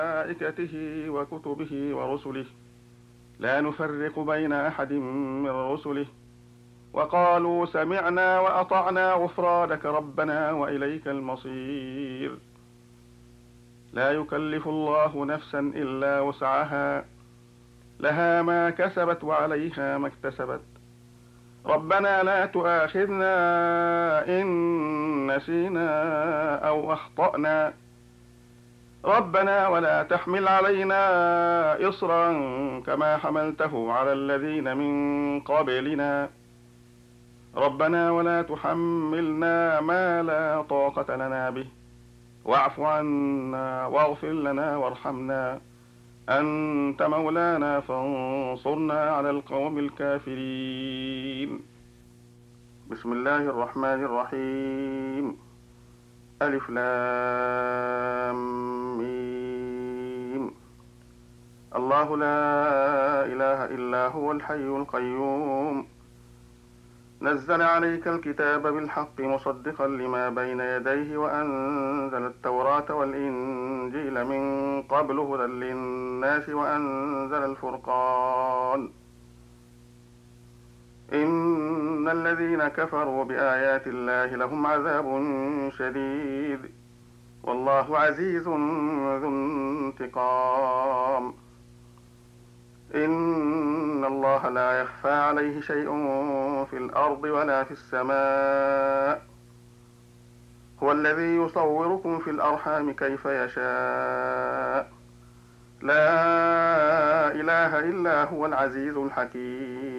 وملائكته وكتبه ورسله لا نفرق بين أحد من رسله وقالوا سمعنا وأطعنا غفرانك ربنا وإليك المصير. لا يكلف الله نفسا إلا وسعها، لها ما كسبت وعليها ما اكتسبت. ربنا لا تؤاخذنا إن نسينا أو أخطأنا، ربنا ولا تحمل علينا إصرا كما حملته على الذين من قبلنا، ربنا ولا تحملنا ما لا طاقة لنا به، واعف عنا واغفر لنا وارحمنا، أنت مولانا فانصرنا على القوم الكافرين. بسم الله الرحمن الرحيم. ألف لام ميم. الله لا إله إلا هو الحي القيوم، نزل عليك الكتاب بالحق مصدقا لما بين يديه وأنزل التوراة والإنجيل من قبل هدى للناس وأنزل الفرقان. إن الذين كفروا بآيات الله لهم عذاب شديد، والله عزيز ذو انتقام. إن الله لا يخفى عليه شيء في الأرض ولا في السماء، هو الذي يصوركم في الأرحام كيف يشاء، لا إله إلا هو العزيز الحكيم.